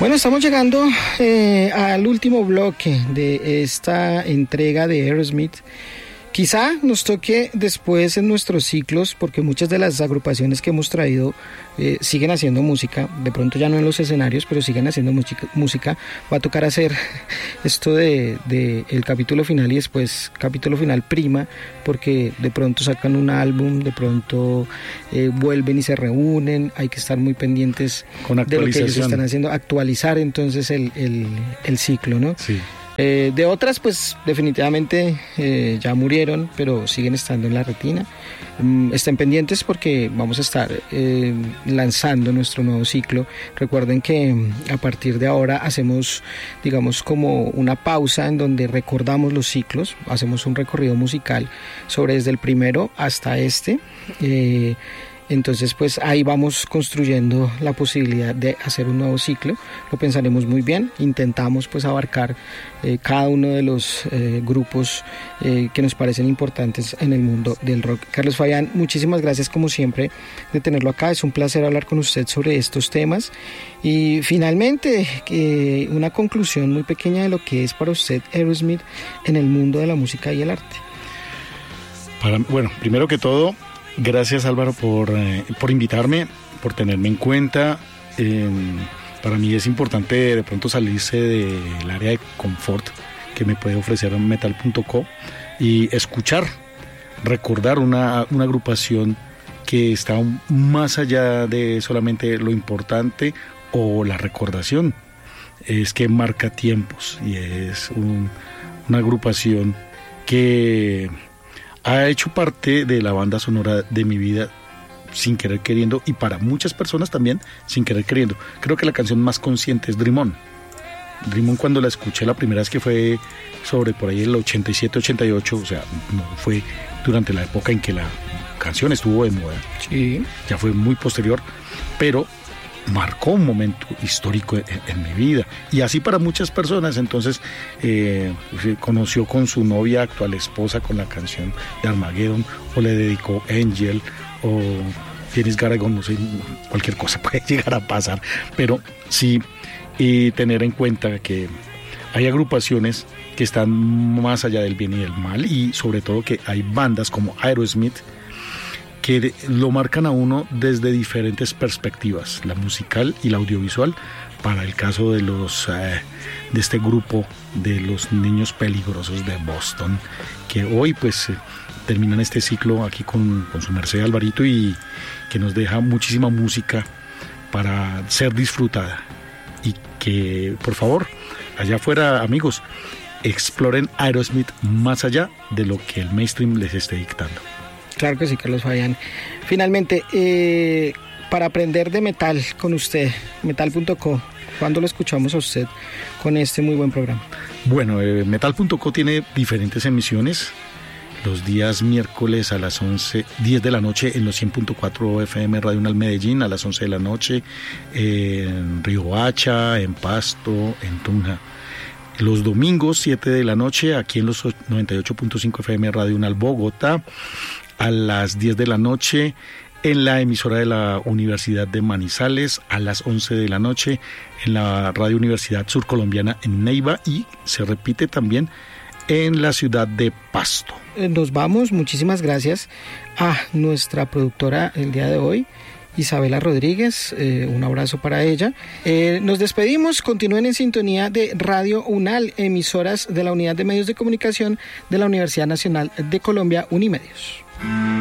Bueno, estamos llegando al último bloque de esta entrega de Aerosmith. Quizá nos toque después en nuestros ciclos, porque muchas de las agrupaciones que hemos traído siguen haciendo música, de pronto ya no en los escenarios, pero siguen haciendo música. Va a tocar hacer esto de el capítulo final y después capítulo final prima, porque de pronto sacan un álbum, de pronto vuelven y se reúnen, hay que estar muy pendientes de lo que ellos están haciendo, actualizar entonces el ciclo, ¿no? Sí. De otras pues definitivamente ya murieron, pero siguen estando en la retina. Estén pendientes porque vamos a estar lanzando nuestro nuevo ciclo. Recuerden que a partir de ahora hacemos, digamos, como una pausa en donde recordamos los ciclos, hacemos un recorrido musical sobre desde el primero hasta este. Entonces pues ahí vamos construyendo la posibilidad de hacer un nuevo ciclo, lo pensaremos muy bien, intentamos pues abarcar cada uno de los grupos que nos parecen importantes en el mundo del rock. Carlos Fabián, muchísimas gracias como siempre de tenerlo acá, es un placer hablar con usted sobre estos temas y finalmente una conclusión muy pequeña de lo que es para usted Aerosmith en el mundo de la música y el arte. Bueno, primero que todo, gracias Álvaro por invitarme, por tenerme en cuenta. Para mí es importante de pronto salirse del área de confort que me puede ofrecer metal.co y escuchar, recordar una agrupación que está más allá de solamente lo importante o la recordación. Es que marca tiempos y es una agrupación que ha hecho parte de la banda sonora de mi vida sin querer queriendo y para muchas personas también sin querer queriendo. Creo que la canción más consciente es Dream On. Dream On, cuando la escuché la primera vez, que fue sobre por ahí el 87-88, o sea, no fue durante la época en que la canción estuvo de moda. Sí. Ya fue muy posterior, pero marcó un momento histórico en mi vida y así para muchas personas. Entonces conoció con su novia, actual esposa, con la canción de Armageddon, o le dedicó Angel o Tienes Garagon, no sé, cualquier cosa puede llegar a pasar, pero sí, y tener en cuenta que hay agrupaciones que están más allá del bien y del mal, y sobre todo que hay bandas como Aerosmith que lo marcan a uno desde diferentes perspectivas, la musical y la audiovisual. Para el caso de de este grupo de los Niños Peligrosos de Boston, que hoy pues terminan este ciclo aquí con su merced Alvarito, y que nos deja muchísima música para ser disfrutada, y que por favor allá afuera, amigos, exploren Aerosmith más allá de lo que el mainstream les esté dictando. Claro que sí, Carlos Fabián. Finalmente, para aprender de metal con usted, metal.co, ¿cuándo lo escuchamos a usted con este muy buen programa? Bueno, metal.co tiene diferentes emisiones. Los días miércoles a las 10 de la noche en los 100.4 FM Radio Unal Medellín, a las 11 de la noche en Riohacha, en Pasto, en Tunja. Los domingos 7 de la noche aquí en los 98.5 FM Radio Unal Bogotá, a las 10 de la noche en la emisora de la Universidad de Manizales, a las 11 de la noche en la Radio Universidad Surcolombiana en Neiva, y se repite también en la ciudad de Pasto. Nos vamos, muchísimas gracias a nuestra productora el día de hoy, Isabela Rodríguez, un abrazo para ella. Nos despedimos, continúen en sintonía de Radio Unal, emisoras de la Unidad de Medios de Comunicación de la Universidad Nacional de Colombia, Unimedios.